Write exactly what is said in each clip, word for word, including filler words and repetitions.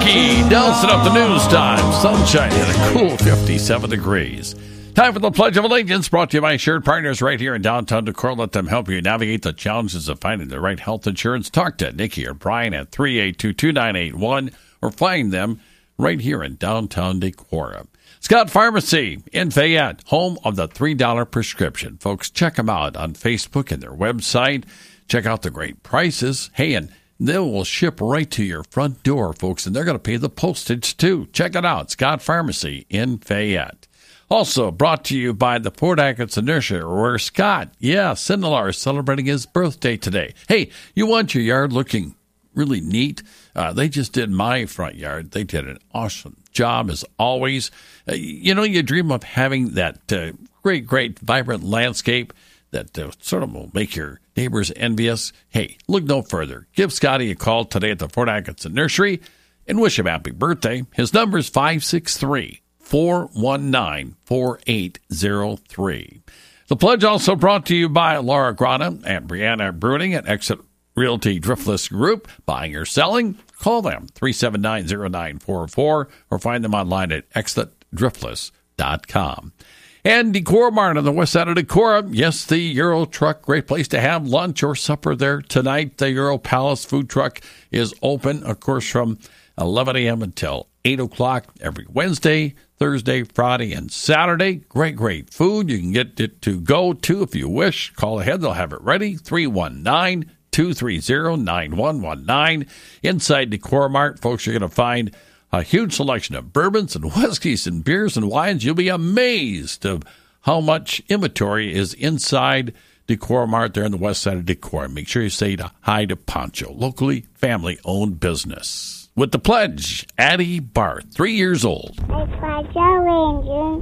Nikki Nelson up the news time. Sunshine and a cool fifty-seven degrees. Time for the Pledge of Allegiance, brought to you by Assured Partners right here in downtown Decorah. Let them help you navigate the challenges of finding the right health insurance. Talk to Nikki or Brian at three eight two, two nine eight one or find them right here in downtown Decorah. Scott Pharmacy in Fayette, home of the three dollar prescription. Folks, check them out on Facebook and their website. Check out the great prices. Hey, and they will ship right to your front door, folks, and they're going to pay the postage, too. Check it out, Scott Pharmacy in Fayette. Also brought to you by the Fort Atkinson Nursery, where Scott, yeah, Sindelar is celebrating his birthday today. Hey, you want your yard looking really neat? Uh, they just did my front yard. They did an awesome job, as always. Uh, you know, you dream of having that uh, great, great, vibrant landscape that uh, sort of will make your neighbors envious. Hey, look no further. Give Scotty a call today at the Fort Atkinson Nursery and wish him happy birthday. His number is five six three, four one nine, four eight zero three. The Pledge also brought to you by Laura Grana and Brianna Bruning at Exit Realty Driftless Group. Buying or selling? Call them, three seven nine, zero nine four four, or find them online at exit driftless dot com. And Decorah Mart on the west side of Decorah. Yes, the Euro Truck, great place to have lunch or supper there tonight. The Euro Palace food truck is open, of course, from eleven a.m. until eight o'clock every Wednesday, Thursday, Friday, and Saturday. Great, great food. You can get it to go to if you wish. Call ahead. They'll have it ready. three one nine, two three zero, nine one one nine. Inside Decorah Mart, folks, you're going to find a huge selection of bourbons and whiskeys and beers and wines. You'll be amazed of how much inventory is inside Decorah Mart there on the west side of Decorah. Make sure you say hi to Pancho, locally family-owned business. With the Pledge, Addie Barth, three years old. I pledge allegiance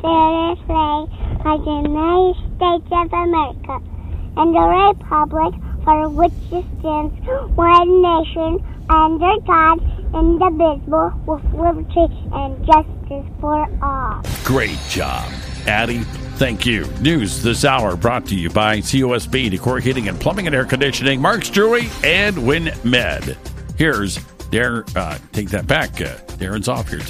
to the flag of the United States of America and the republic for which it stands, one nation, under God, indivisible, with liberty and justice for all. Great job, Addie. Thank you. News this hour brought to you by C O S B, Decorah Heating and Plumbing and Air Conditioning, Mark's Jewelry, and WinMed. Here's Darren. Uh, take that back. Uh, Darren's off here.